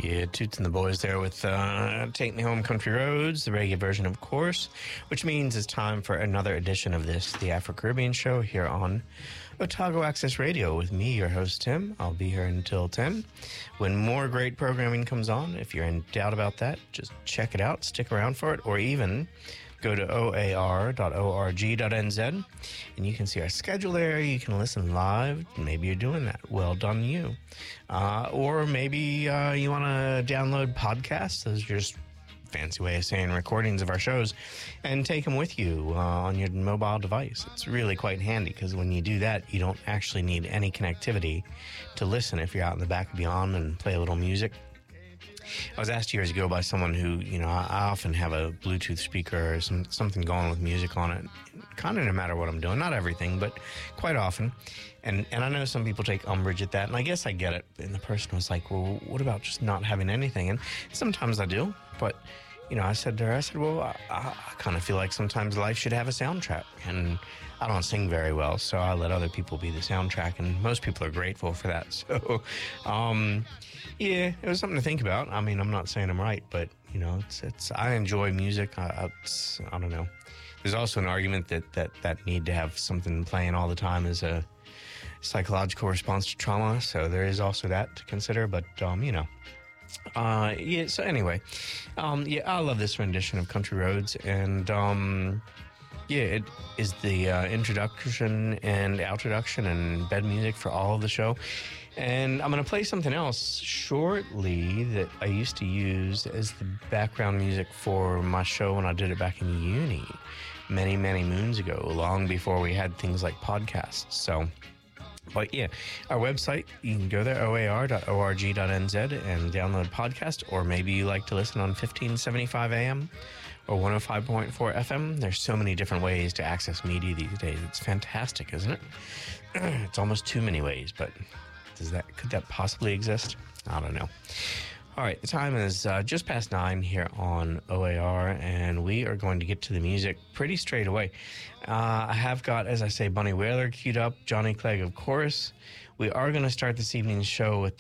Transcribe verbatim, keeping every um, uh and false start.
Yeah, Toots and the Boys there with uh, Take Me Home Country Roads, the reggae version, of course, which means it's time for another edition of this, the Afro-Caribbean Show, here on Otago Access Radio with me, your host, Tim. I'll be here until ten. When more great programming comes on, if you're in doubt about that, just check it out, stick around for it, or even go to O A R dot org dot N Z, and you can see our schedule there. You can listen live. Maybe you're doing that. Well done, you. Uh, or maybe uh, you want to download podcasts. Those are just fancy way of saying recordings of our shows, and take them with you uh, on your mobile device. It's really quite handy because when you do that, you don't actually need any connectivity to listen if you're out in the back of Beyond and play a little music. I was asked years ago by someone who, you know, I often have a Bluetooth speaker or some, something going with music on it, kind of no matter what I'm doing. Not everything, but quite often. And and I know some people take umbrage at that, and I guess I get it. And the person was like, well, what about just not having anything? And sometimes I do, but, you know, I said to her, I said, well, I, I kind of feel like sometimes life should have a soundtrack. And I don't sing very well, so I let other people be the soundtrack, and most people are grateful for that. So, um... yeah, it was something to think about. I mean, I'm not saying I'm right, but, you know, it's, it's, I enjoy music. I, it's, I don't know. There's also an argument that, that that need to have something playing all the time is a psychological response to trauma. So there is also that to consider, but, um, you know. Uh, yeah, so anyway, um, yeah, I love this rendition of Country Roads, and, um, yeah, it is the uh, introduction and outroduction and bed music for all of the show. And I'm going to play something else shortly that I used to use as the background music for my show when I did it back in uni many, many moons ago, long before we had things like podcasts. So, but yeah, our website, you can go there, O A R dot org dot N Z, and download podcast, or maybe you like to listen on fifteen seventy-five A M or one oh five point four F M. There's so many different ways to access media these days. It's fantastic, isn't it? It's almost too many ways, but does that could that possibly exist? I don't know. All right, the time is uh, just past nine here on O A R, and we are going to get to the music pretty straight away. Uh, I have got, as I say, Bunny Wailer queued up, Johnny Clegg, of course. We are going to start this evening's show with